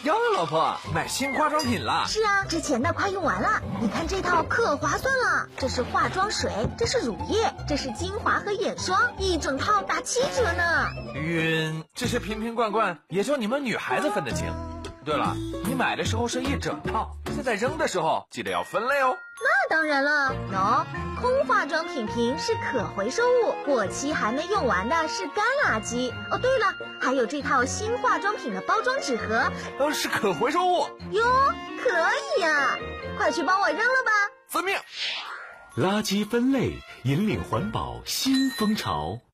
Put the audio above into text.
哟，老婆，买新化妆品了？ 是啊，之前的快用完了。你看这套可划算了，这是化妆水，这是乳液，这是精华和眼霜，一整套打7折呢。 晕，这些瓶瓶罐罐也就你们女孩子分得清。对了，你买的时候是一整套，现在扔的时候记得要分类哦。 那当然了，空化妆品瓶是可回收物，过期还没用完的是干垃圾。哦，对了，还有这套新化妆品的包装纸盒， 是可回收物哟，可以呀，快去帮我扔了吧。 遵命。 垃圾分类引领环保新风潮。